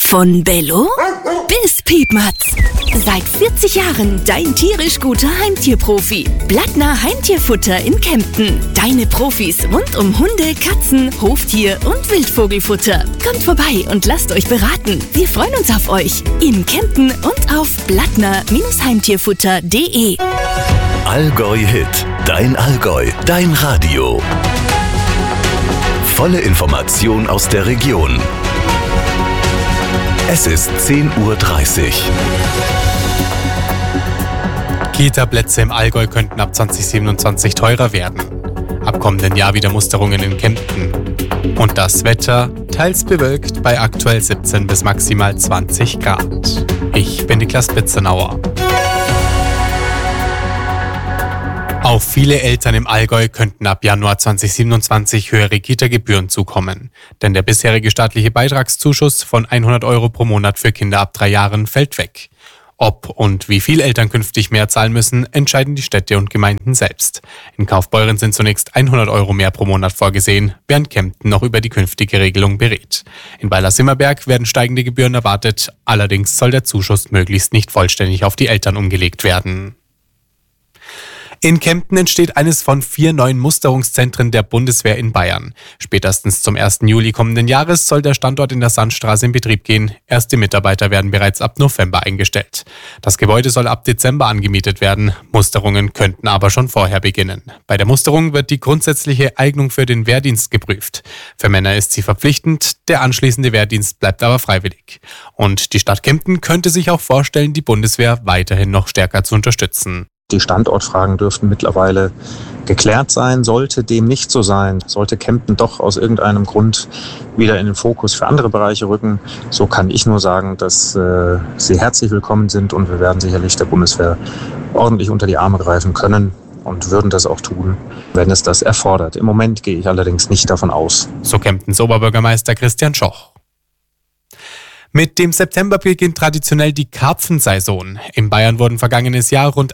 Von Bello bis Piepmatz. Seit 40 Jahren dein tierisch guter Heimtierprofi. Blattner Heimtierfutter in Kempten. Deine Profis rund um Hunde, Katzen, Hoftier und Wildvogelfutter. Kommt vorbei und lasst euch beraten. Wir freuen uns auf euch. In Kempten und auf blattner-heimtierfutter.de. Allgäu Hit. Dein Allgäu. Dein Radio. Volle Information aus der Region. Es ist 10:30 Uhr. Kita-Plätze im Allgäu könnten ab 2027 teurer werden. Ab kommenden Jahr wieder Musterungen in Kempten. Und das Wetter teils bewölkt bei aktuell 17 bis maximal 20 Grad. Ich bin Niklas Bitzenauer. Auch viele Eltern im Allgäu könnten ab Januar 2027 höhere Kita-Gebühren zukommen. Denn der bisherige staatliche Beitragszuschuss von 100 € pro Monat für Kinder ab 3 Jahren fällt weg. Ob und wie viel Eltern künftig mehr zahlen müssen, entscheiden die Städte und Gemeinden selbst. In Kaufbeuren sind zunächst 100 € mehr pro Monat vorgesehen, während Kempten noch über die künftige Regelung berät. In Weiler-Simmerberg werden steigende Gebühren erwartet, allerdings soll der Zuschuss möglichst nicht vollständig auf die Eltern umgelegt werden. In Kempten entsteht eines von 4 neuen Musterungszentren der Bundeswehr in Bayern. Spätestens zum 1. Juli kommenden Jahres soll der Standort in der Sandstraße in Betrieb gehen. Erste Mitarbeiter werden bereits ab November eingestellt. Das Gebäude soll ab Dezember angemietet werden. Musterungen könnten aber schon vorher beginnen. Bei der Musterung wird die grundsätzliche Eignung für den Wehrdienst geprüft. Für Männer ist sie verpflichtend, der anschließende Wehrdienst bleibt aber freiwillig. Und die Stadt Kempten könnte sich auch vorstellen, die Bundeswehr weiterhin noch stärker zu unterstützen. Die Standortfragen dürften mittlerweile geklärt sein. Sollte dem nicht so sein, sollte Kempten doch aus irgendeinem Grund wieder in den Fokus für andere Bereiche rücken, so kann ich nur sagen, dass Sie herzlich willkommen sind und wir werden sicherlich der Bundeswehr ordentlich unter die Arme greifen können und würden das auch tun, wenn es das erfordert. Im Moment gehe ich allerdings nicht davon aus. So Kemptens Oberbürgermeister Christian Schoch. Mit dem September beginnt traditionell die Karpfensaison. In Bayern wurden vergangenes Jahr rund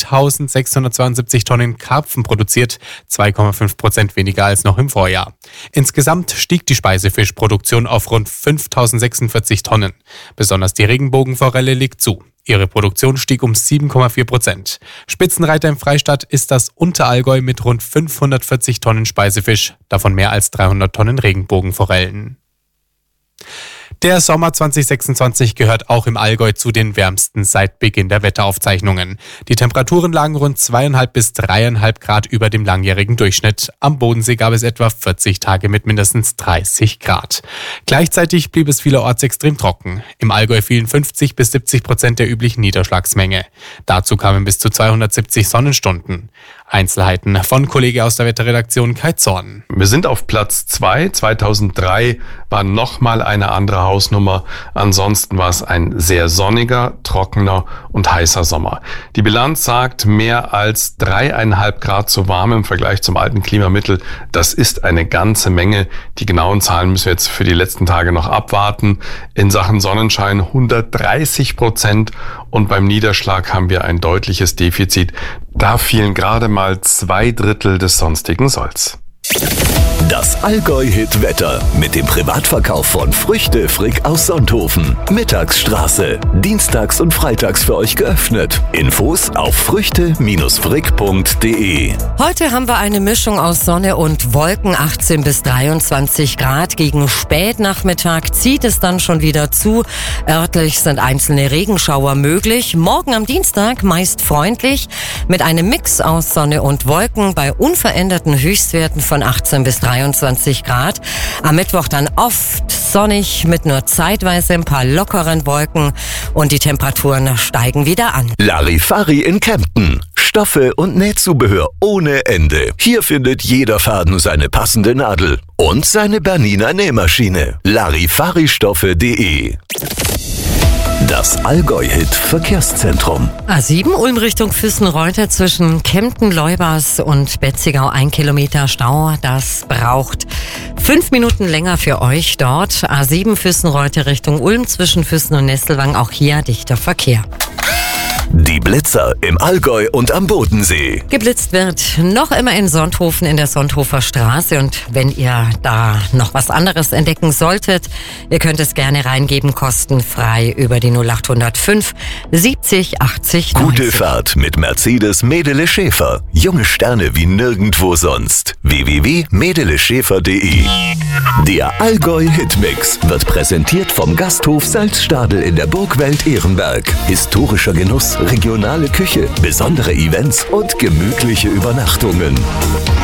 1.672 Tonnen Karpfen produziert, 2,5% weniger als noch im Vorjahr. Insgesamt stieg die Speisefischproduktion auf rund 5.046 Tonnen. Besonders die Regenbogenforelle legt zu. Ihre Produktion stieg um 7,4%. Spitzenreiter im Freistaat ist das Unterallgäu mit rund 540 Tonnen Speisefisch, davon mehr als 300 Tonnen Regenbogenforellen. Der Sommer 2026 gehört auch im Allgäu zu den wärmsten seit Beginn der Wetteraufzeichnungen. Die Temperaturen lagen rund 2,5 bis 3,5 Grad über dem langjährigen Durchschnitt. Am Bodensee gab es etwa 40 Tage mit mindestens 30 Grad. Gleichzeitig blieb es vielerorts extrem trocken. Im Allgäu fielen 50 bis 70% der üblichen Niederschlagsmenge. Dazu kamen bis zu 270 Sonnenstunden. Einzelheiten von Kollege aus der Wetterredaktion Kai Zorn. Wir sind auf Platz 2. 2003 war nochmal eine andere Hausnummer. Ansonsten war es ein sehr sonniger, trockener und heißer Sommer. Die Bilanz sagt, mehr als 3,5 Grad zu warm im Vergleich zum alten Klimamittel. Das ist eine ganze Menge. Die genauen Zahlen müssen wir jetzt für die letzten Tage noch abwarten. In Sachen Sonnenschein 130% und beim Niederschlag haben wir ein deutliches Defizit. Da fielen gerade mal 2/3 des sonstigen Solls. Das Allgäu-Hit-Wetter mit dem Privatverkauf von Früchte Frick aus Sonthofen. Mittagsstraße. Dienstags und freitags für euch geöffnet. Infos auf früchte-frick.de. Heute haben wir eine Mischung aus Sonne und Wolken, 18 bis 23 Grad. Gegen Spätnachmittag zieht es dann schon wieder zu. Örtlich sind einzelne Regenschauer möglich. Morgen am Dienstag meist freundlich mit einem Mix aus Sonne und Wolken bei unveränderten Höchstwerten von 18 bis 23 Grad. Am Mittwoch dann oft sonnig mit nur zeitweise ein paar lockeren Wolken und die Temperaturen steigen wieder an. Larifari in Kempten. Stoffe und Nähzubehör ohne Ende. Hier findet jeder Faden seine passende Nadel und seine Bernina Nähmaschine. Larifaristoffe.de. Das Allgäu-Hit-Verkehrszentrum. A7 Ulm Richtung Füssen-Reuter zwischen Kempten-Leubers und Betzigau 1 Kilometer Stau. Das braucht 5 Minuten länger für euch dort. A7 Füssen-Reuter Richtung Ulm zwischen Füssen und Nesselwang. Auch hier dichter Verkehr. Die Blitzer im Allgäu und am Bodensee. Geblitzt wird noch immer in Sonthofen in der Sonthofer Straße. Und wenn ihr da noch was anderes entdecken solltet, ihr könnt es gerne reingeben, kostenfrei über die 0805 70 80 90. Gute Fahrt mit Mercedes Medele Schäfer. Junge Sterne wie nirgendwo sonst. www.medeleschäfer.de. Der Allgäu Hitmix wird präsentiert vom Gasthof Salzstadel in der Burgwelt Ehrenberg. Historischer Genuss, regionale Küche, besondere Events und gemütliche Übernachtungen.